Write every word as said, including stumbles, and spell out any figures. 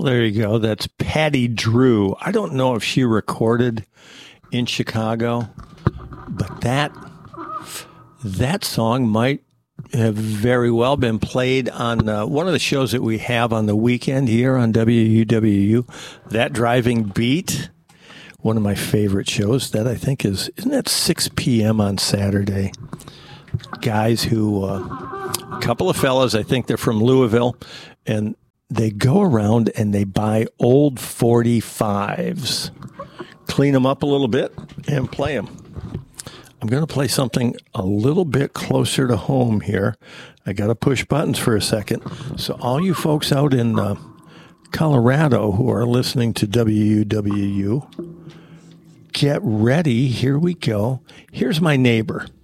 Well, there you go. That's Patty Drew. I don't know if she recorded in Chicago, but that that song might have very well been played on uh, one of the shows that we have on the weekend here on W U W U, That Driving Beat. One of my favorite shows. That I think is, isn't that six p.m. on Saturday? Guys who, uh, a couple of fellas, I think they're from Louisville, and they go around and they buy old forty-fives, clean them up a little bit, and play them. I'm going to play something a little bit closer to home here. I got to push buttons for a second. So all you folks out in uh, Colorado who are listening to W U W U, get ready. Here we go. Here's My Neighbor.